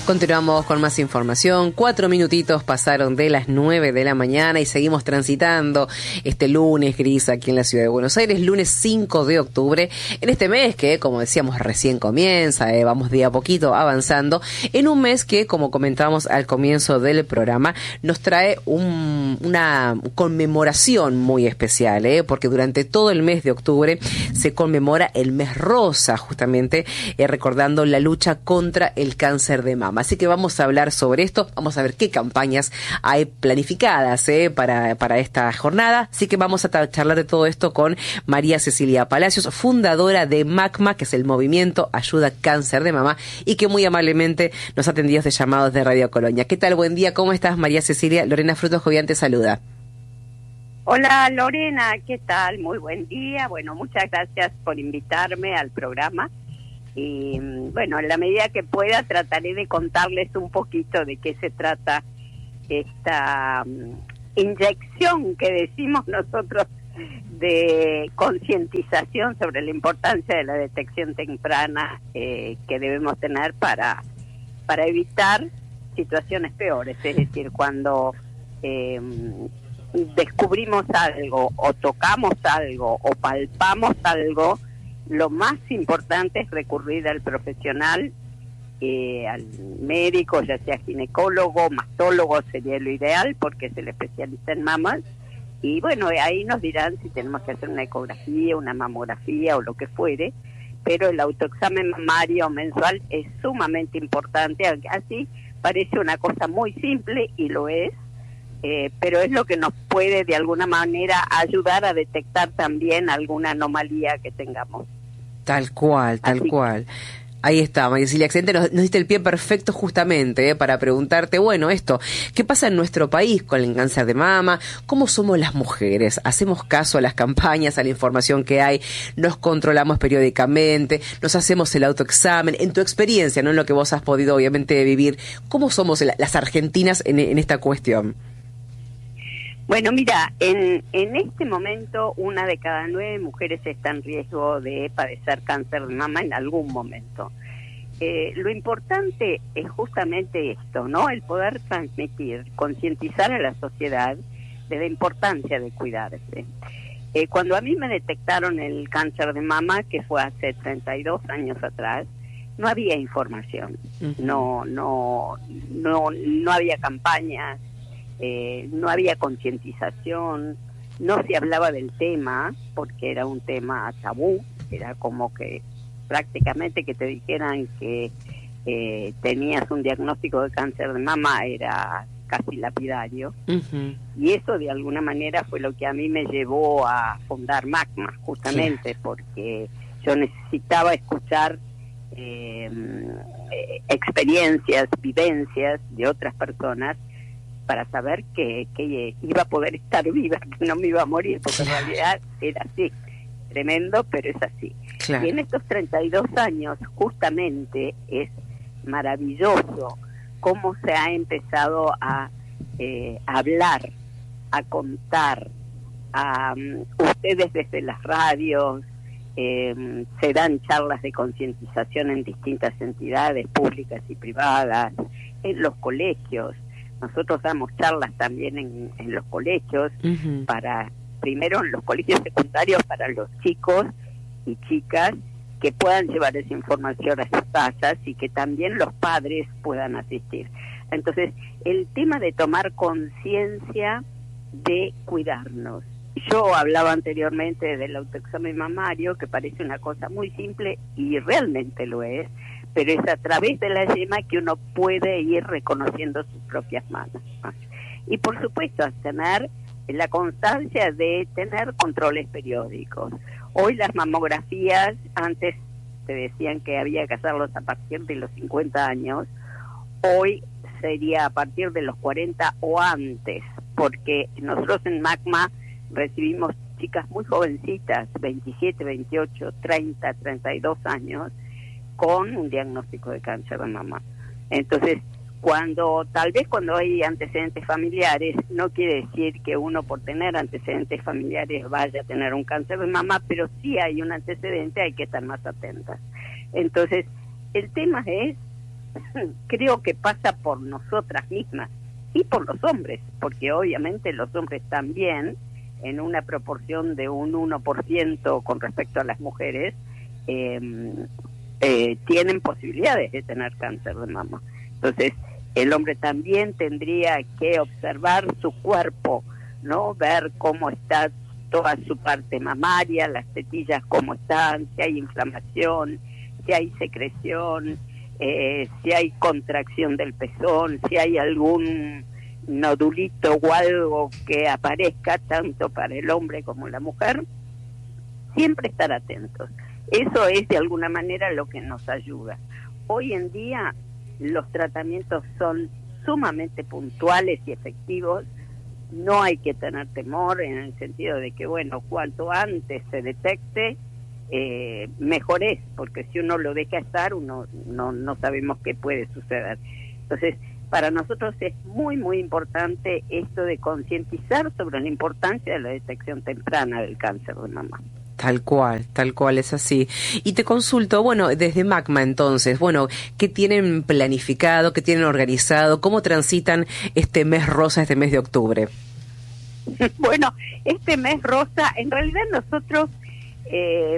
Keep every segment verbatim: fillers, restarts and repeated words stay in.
Continuamos con más información. Cuatro minutitos pasaron de las nueve de la mañana y seguimos transitando este lunes gris aquí en la ciudad de Buenos Aires, lunes cinco de octubre, en este mes que, como decíamos, recién comienza, eh, vamos día a poquito avanzando, en un mes que, como comentábamos al comienzo del programa, nos trae un, una conmemoración muy especial, eh, porque durante todo el mes de octubre se conmemora el mes rosa, justamente eh, recordando la lucha contra el cáncer de mama. Así que vamos a hablar sobre esto, vamos a ver qué campañas hay planificadas eh, para, para esta jornada. Así que vamos a charlar de todo esto con María Cecilia Palacios, fundadora de MACMA, que es el Movimiento Ayuda Cáncer de Mama, y que muy amablemente nos ha atendido de llamados de Radio Colonia. ¿Qué tal? Buen día, ¿cómo estás, María Cecilia? Lorena Frutos Jovián te saluda. Hola Lorena, ¿qué tal? Muy buen día. Bueno, muchas gracias por invitarme al programa. Y bueno, en la medida que pueda trataré de contarles un poquito de qué se trata esta um, inyección que decimos nosotros de concientización sobre la importancia de la detección temprana eh, que debemos tener para, para evitar situaciones peores. Es decir, cuando eh, descubrimos algo o tocamos algo o palpamos algo, lo más importante es recurrir al profesional, eh, al médico, ya sea ginecólogo, mastólogo, sería lo ideal, porque es el especialista en mamas. Y bueno, ahí nos dirán si tenemos que hacer una ecografía, una mamografía o lo que fuere, pero el autoexamen mamario mensual es sumamente importante, aunque así parece una cosa muy simple, y lo es, eh, pero es lo que nos puede de alguna manera ayudar a detectar también alguna anomalía que tengamos. Tal cual, tal Así. cual. Ahí está, María Cecilia, excelente, nos, nos diste el pie perfecto justamente eh, para preguntarte, bueno, esto, ¿qué pasa en nuestro país con el cáncer de mama? ¿Cómo somos las mujeres? ¿Hacemos caso a las campañas, a la información que hay? ¿Nos controlamos periódicamente? ¿Nos hacemos el autoexamen? En tu experiencia, no en lo que vos has podido obviamente vivir, ¿cómo somos la, las argentinas en, en esta cuestión? Bueno, mira, en, en este momento una de cada nueve mujeres está en riesgo de padecer cáncer de mama en algún momento. Eh, lo importante es justamente esto, ¿no? El poder transmitir, concientizar a la sociedad de la importancia de cuidarse. Eh, cuando a mí me detectaron el cáncer de mama, que fue hace treinta y dos años atrás, no había información, uh-huh. no, no, no, no había campañas. Eh, no había concientización, no se hablaba del tema porque era un tema tabú, era como que prácticamente que te dijeran que eh, tenías un diagnóstico de cáncer de mama era casi lapidario. Uh-huh. Y eso de alguna manera fue lo que a mí me llevó a fundar MACMA, justamente sí. porque yo necesitaba escuchar eh, experiencias, vivencias de otras personas para saber que, que iba a poder estar viva, que no me iba a morir, porque en realidad era así, tremendo, pero es así. Claro. Y en estos treinta y dos años, justamente, es maravilloso cómo se ha empezado a eh, hablar, a contar, a um, ustedes desde las radios, eh, se dan charlas de concientización en distintas entidades públicas y privadas, en los colegios. Nosotros damos charlas también en, en los colegios, uh-huh. para primero en los colegios secundarios para los chicos y chicas que puedan llevar esa información a sus casas y que también los padres puedan asistir. Entonces, el tema de tomar conciencia de cuidarnos. Yo hablaba anteriormente del autoexamen mamario, que parece una cosa muy simple y realmente lo es, pero es a través de la yema que uno puede ir reconociendo sus propias manos. Y por supuesto, tener la constancia de tener controles periódicos. Hoy las mamografías, antes te decían que había que hacerlos a partir de los cincuenta años, hoy sería a partir de los cuarenta o antes, porque nosotros en MACMA recibimos chicas muy jovencitas, veintisiete, veintiocho, treinta, treinta y dos años, con un diagnóstico de cáncer de mama. Entonces, cuando tal vez cuando hay antecedentes familiares, no quiere decir que uno por tener antecedentes familiares vaya a tener un cáncer de mama, pero sí hay un antecedente, hay que estar más atentas. Entonces, el tema es creo que pasa por nosotras mismas y por los hombres, porque obviamente los hombres también, en una proporción de un uno por ciento con respecto a las mujeres, eh, eh, tienen posibilidades de tener cáncer de mama. Entonces, el hombre también tendría que observar su cuerpo, ¿no? Ver cómo está toda su parte mamaria, las tetillas cómo están, si hay inflamación, si hay secreción, eh, si hay contracción del pezón, si hay algún nodulito o algo que aparezca tanto para el hombre como la mujer. Siempre estar atentos. Eso es de alguna manera lo que nos ayuda. Hoy en día los tratamientos son sumamente puntuales y efectivos. No hay que tener temor en el sentido de que, bueno, cuanto antes se detecte, eh, mejor es, porque si uno lo deja estar, uno no, no sabemos qué puede suceder. Entonces, para nosotros es muy, muy importante esto de concientizar sobre la importancia de la detección temprana del cáncer de mama. Tal cual, tal cual, es así. Y te consulto, bueno, desde MACMA entonces, bueno, ¿qué tienen planificado, qué tienen organizado, cómo transitan este mes rosa, este mes de octubre? Bueno, este mes rosa, en realidad nosotros eh,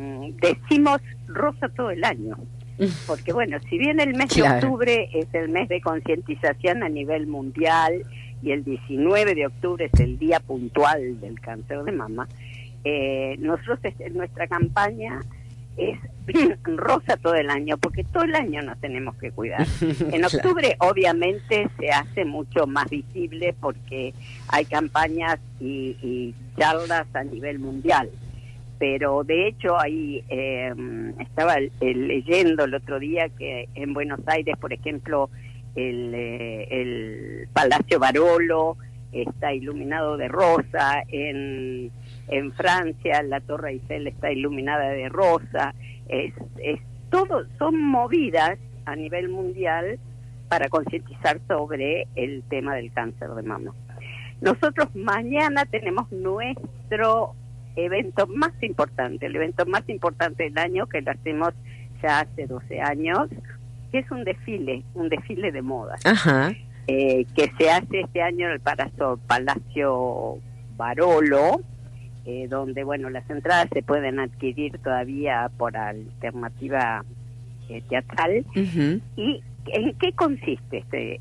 decimos rosa todo el año, porque bueno, si bien el mes claro. de octubre es el mes de concientización a nivel mundial y el diecinueve de octubre es el día puntual del cáncer de mama, Eh, nosotros nuestra campaña es rosa todo el año, porque todo el año nos tenemos que cuidar. En octubre claro. obviamente se hace mucho más visible porque hay campañas y, y charlas a nivel mundial, pero de hecho ahí eh, estaba el, el, leyendo el otro día que en Buenos Aires, por ejemplo, el, eh, el Palacio Barolo está iluminado de rosa, en En Francia, la Torre Eiffel está iluminada de rosa. Es, es todo, son movidas a nivel mundial para concientizar sobre el tema del cáncer de mama. Nosotros mañana tenemos nuestro evento más importante, el evento más importante del año, que lo hacemos ya hace doce años, que es un desfile, un desfile de moda, Ajá. Eh, que se hace este año en el Palacio, Palacio Barolo, Eh, donde, bueno, las entradas se pueden adquirir todavía por alternativa eh, teatral. Uh-huh. ¿Y en qué consiste este,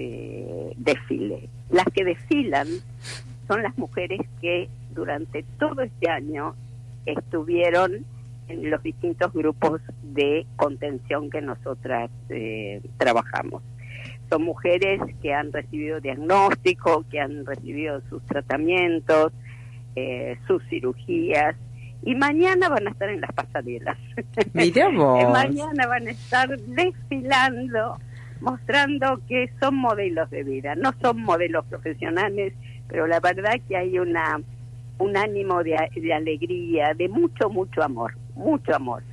este desfile? Las que desfilan son las mujeres que durante todo este año estuvieron en los distintos grupos de contención que nosotras eh, trabajamos. Son mujeres que han recibido diagnóstico, que han recibido sus tratamientos, Eh, sus cirugías, y mañana van a estar en las pasarelas. Mirá vos. Mañana van a estar desfilando, mostrando que son modelos de vida. No son modelos profesionales, pero la verdad que hay una un ánimo de, de alegría, de mucho, mucho amor, mucho amor,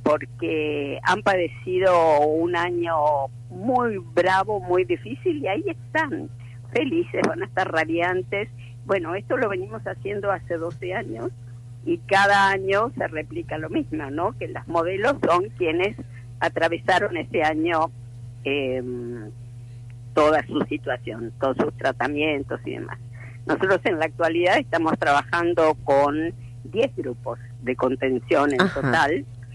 porque han padecido un año muy bravo, muy difícil, y ahí están, felices, van a estar radiantes. Bueno, esto lo venimos haciendo hace doce años y cada año se replica lo mismo, ¿no? Que las modelos son quienes atravesaron ese año eh, toda su situación, todos sus tratamientos y demás. Nosotros en la actualidad estamos trabajando con diez grupos de contención en Ajá. total,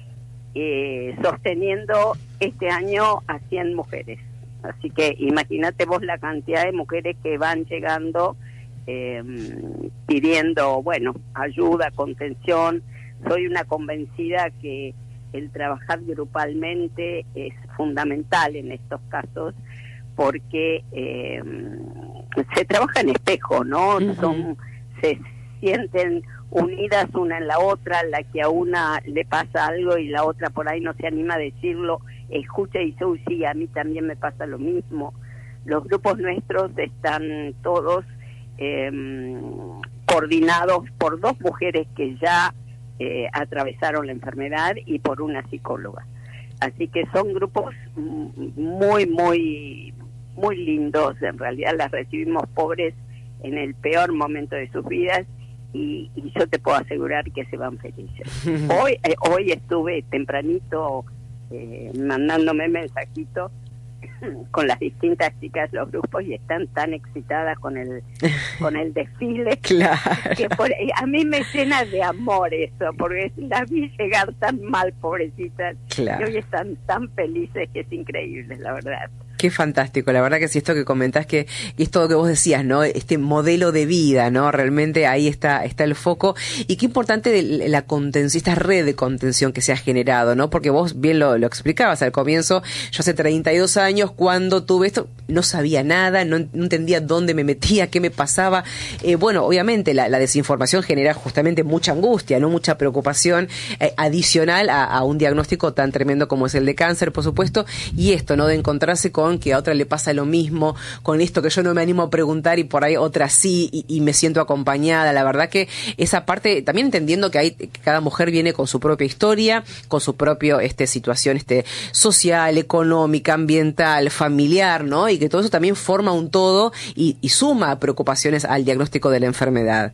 eh, sosteniendo este año a cien mujeres. Así que imagínate vos la cantidad de mujeres que van llegando Eh, pidiendo, bueno, ayuda, contención. Soy una convencida que el trabajar grupalmente es fundamental en estos casos, porque eh, se trabaja en espejo, ¿no? Uh-huh. Son, se sienten unidas una en la otra, la que a una le pasa algo y la otra por ahí no se anima a decirlo, escucha y dice, uy, sí, a mí también me pasa lo mismo. Los grupos nuestros están todos Eh, coordinados por dos mujeres que ya eh, atravesaron la enfermedad y por una psicóloga. Así que son grupos muy, muy, muy lindos. En realidad las recibimos pobres en el peor momento de sus vidas y, y yo te puedo asegurar que se van felices. Hoy, eh, hoy estuve tempranito eh, mandándome mensajitos con las distintas chicas, los grupos, y están tan excitadas con el con el desfile, claro, que por, a mí me llena de amor eso, porque las vi llegar tan mal, pobrecitas, claro, y hoy están tan felices que es increíble, la verdad. Qué fantástico, la verdad que sí, esto que comentás, que es todo lo que vos decías, ¿no? Este modelo de vida, ¿no? Realmente ahí está está el foco, y qué importante de la contención, esta red de contención que se ha generado, ¿no? Porque vos bien lo, lo explicabas al comienzo. Yo hace treinta y dos años, cuando tuve esto, no sabía nada, no, no entendía dónde me metía, qué me pasaba. Eh, bueno, obviamente la, la desinformación genera justamente mucha angustia, ¿no? Mucha preocupación eh, adicional a, a un diagnóstico tan tremendo como es el de cáncer, por supuesto, y esto, ¿no? De encontrarse con que a otra le pasa lo mismo, con esto que yo no me animo a preguntar y por ahí otra sí, y, y me siento acompañada. La verdad que esa parte, también entendiendo que hay, que cada mujer viene con su propia historia, con su propio este situación este social, económica, ambiental, familiar, ¿no? Y que todo eso también forma un todo y, y suma preocupaciones al diagnóstico de la enfermedad.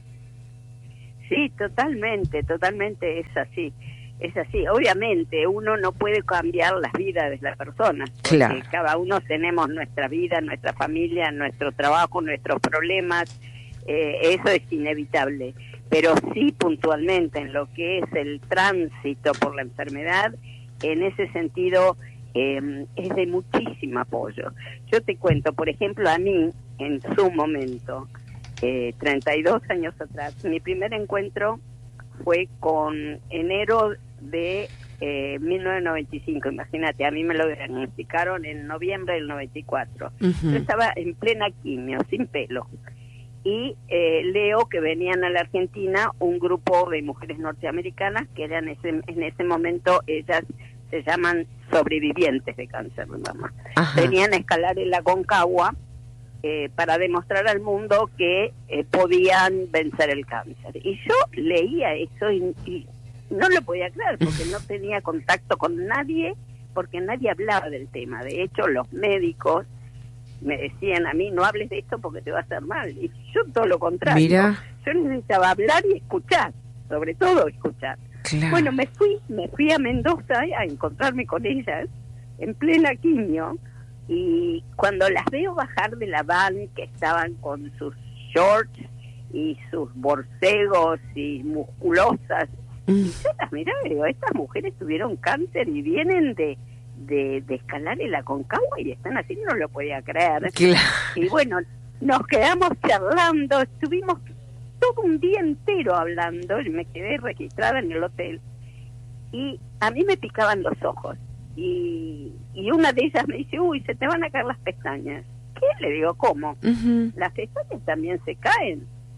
Sí, totalmente, totalmente es así. Es así, obviamente uno no puede cambiar las vidas de las personas, porque claro, cada uno tenemos nuestra vida, nuestra familia, nuestro trabajo, nuestros problemas, eh, eso es inevitable, pero sí puntualmente en lo que es el tránsito por la enfermedad, en ese sentido eh, es de muchísimo apoyo. Yo te cuento, por ejemplo, a mí en su momento, eh, treinta y dos años atrás, mi primer encuentro fue con enero de eh, mil novecientos noventa y cinco, imagínate, a mí me lo diagnosticaron en noviembre del noventa y cuatro. Uh-huh. Yo estaba en plena quimio, sin pelo, y eh, leo que venían a la Argentina un grupo de mujeres norteamericanas que eran ese, en ese momento, ellas se llaman sobrevivientes de cáncer de mama. Uh-huh. Venían a escalar el Aconcagua Eh, para demostrar al mundo que eh, podían vencer el cáncer. Y yo leía eso y, y no lo podía creer, porque no tenía contacto con nadie, porque nadie hablaba del tema. De hecho, los médicos me decían a mí, no hables de esto porque te va a hacer mal. Y yo todo lo contrario. Mira. Yo necesitaba hablar y escuchar, sobre todo escuchar. Claro. Bueno, me fui, me fui a Mendoza a encontrarme con ellas en plena quimio. Y cuando las veo bajar de la van, que estaban con sus shorts y sus borcegos y musculosas, mm. y yo las miraba y digo, estas mujeres tuvieron cáncer y vienen de, de, de escalar el Aconcagua y están así, no lo podía creer. Claro. Y bueno, nos quedamos charlando, estuvimos todo un día entero hablando, y me quedé registrada en el hotel, y a mí me picaban los ojos. Y, y una de ellas me dice, uy, se te van a caer las pestañas. ¿Qué? Le digo, ¿cómo? Uh-huh. Las pestañas también se caen.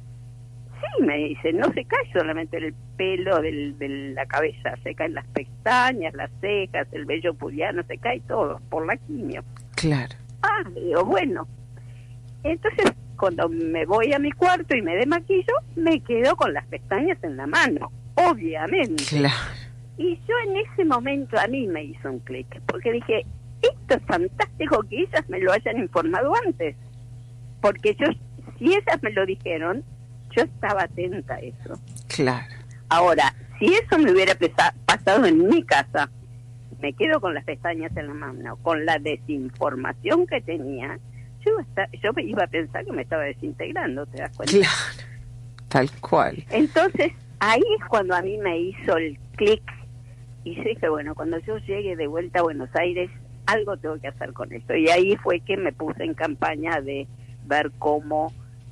Sí, me dice, no se cae solamente el pelo del, de la cabeza, se caen las pestañas, las cejas, el vello pubiano, se cae todo por la quimio. Claro. Ah, le digo, bueno. Entonces, cuando me voy a mi cuarto y me demaquillo, me quedo con las pestañas en la mano, obviamente. Claro. Y yo en ese momento a mí me hizo un clic, porque dije, esto es fantástico que ellas me lo hayan informado antes, porque yo, si ellas me lo dijeron, yo estaba atenta a eso. Claro. Ahora, si eso me hubiera pesa- pasado en mi casa, me quedo con las pestañas en la mano, con la desinformación que tenía, yo, está, yo iba a pensar que me estaba desintegrando, ¿te das cuenta? Claro, tal cual. Entonces, ahí es cuando a mí me hizo el clic. Y yo dije, bueno, cuando yo llegue de vuelta a Buenos Aires, algo tengo que hacer con esto. Y ahí fue que me puse en campaña de ver cómo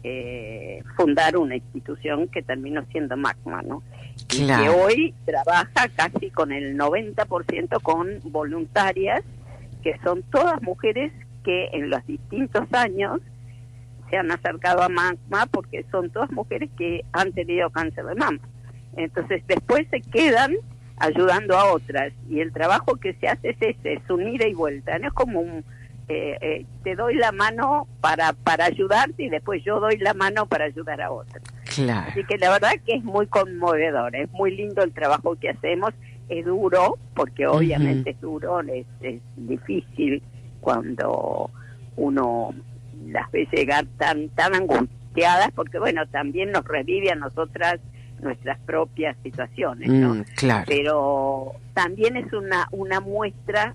eh, fundar una institución que terminó siendo MACMA, ¿no? Claro. Y que hoy trabaja casi con el noventa por ciento con voluntarias, que son todas mujeres que en los distintos años se han acercado a MACMA, porque son todas mujeres que han tenido cáncer de mama. Entonces después se quedan ayudando a otras, y el trabajo que se hace es ese, es un ida y vuelta, no es como un eh, eh, te doy la mano para para ayudarte y después yo doy la mano para ayudar a otros. Claro. Así que la verdad que es muy conmovedor, es muy lindo el trabajo que hacemos, es duro, porque obviamente uh-huh. es duro, es, es difícil cuando uno las ve llegar tan tan angustiadas, porque bueno, también nos revive a nosotras nuestras propias situaciones, ¿no? Mm, claro. Pero también es una una muestra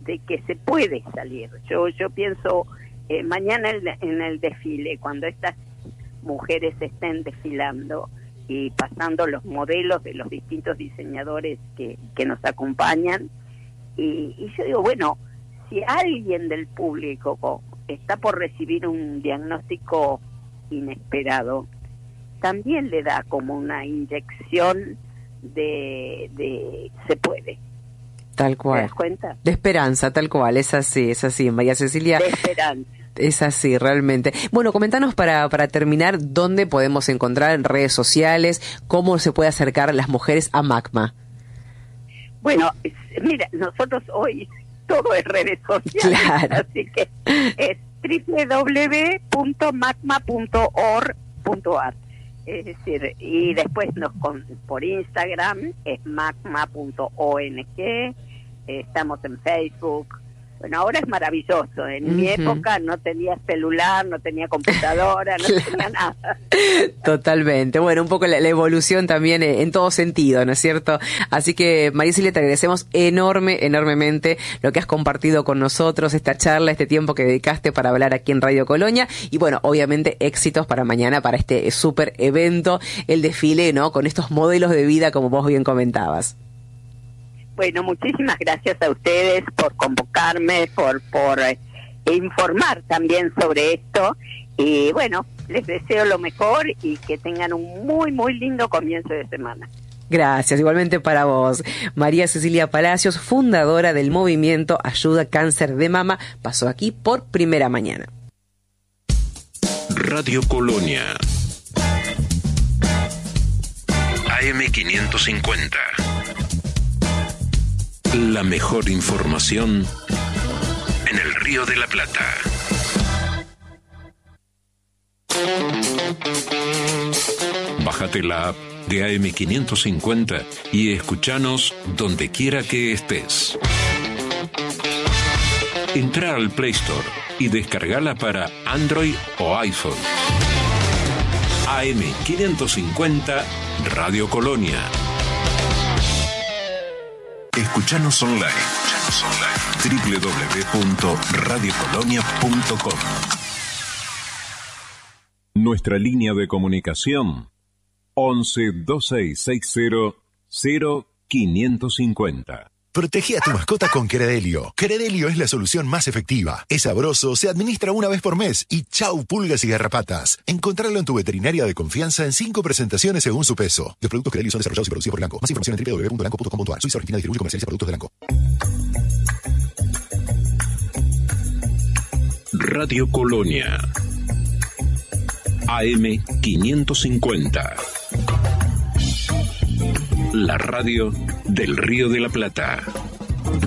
de que se puede salir. Yo yo pienso, eh, mañana en, en el desfile, cuando estas mujeres estén desfilando y pasando los modelos de los distintos diseñadores que, que nos acompañan, y, y yo digo, bueno, si alguien del público está por recibir un diagnóstico inesperado, también le da como una inyección de, de se puede. Tal cual. ¿Te das cuenta? De esperanza, tal cual, es así, es así, María Cecilia. De esperanza. Es así, realmente. Bueno, comentanos para, para terminar, ¿dónde podemos encontrar en redes sociales? ¿Cómo se puede acercar las mujeres a MACMA? Bueno, mira, nosotros hoy todo es redes sociales, claro. Así que es doble u doble u doble u punto macma punto org punto a r. Es decir, y después nos con, por Instagram es macma punto ong, eh, estamos en Facebook. Bueno, ahora es maravilloso. En uh-huh. mi época no tenía celular, no tenía computadora, no claro. tenía nada. Totalmente. Bueno, un poco la, la evolución también en, en todo sentido, ¿no es cierto? Así que, María Cecilia, te agradecemos enorme, enormemente lo que has compartido con nosotros, esta charla, este tiempo que dedicaste para hablar aquí en Radio Colonia. Y bueno, obviamente éxitos para mañana, para este súper evento, el desfile, ¿no? Con estos modelos de vida, como vos bien comentabas. Bueno, muchísimas gracias a ustedes por convocarme, por por eh, informar también sobre esto. Y bueno, les deseo lo mejor y que tengan un muy, muy lindo comienzo de semana. Gracias, igualmente para vos. María Cecilia Palacios, fundadora del movimiento Ayuda Cáncer de Mama, pasó aquí por Primera Mañana. Radio Colonia. A M quinientos cincuenta. La mejor información en el Río de la Plata. Bájate la app de A M quinientos cincuenta y escúchanos donde quiera que estés. Entra al Play Store y descargala para Android o iPhone. A M quinientos cincuenta Radio Colonia. Escuchanos online. Escuchanos online. doble u doble u doble u punto radio colonia punto com. Nuestra línea de comunicación once, veintiséis sesenta, cero quinientos cincuenta. Protege a tu mascota con Credelio. Credelio es la solución más efectiva. Es sabroso, se administra una vez por mes y chau pulgas y garrapatas. Encontrarlo en tu veterinaria de confianza en cinco presentaciones según su peso. Los productos Credelio son desarrollados y producidos por Elanco. Más información en doble u doble u doble u punto elanco punto com punto a r. Suiza Argentina distribuye y comercializa productos de Elanco. Radio Colonia. A M quinientos cincuenta. La radio del Río de la Plata.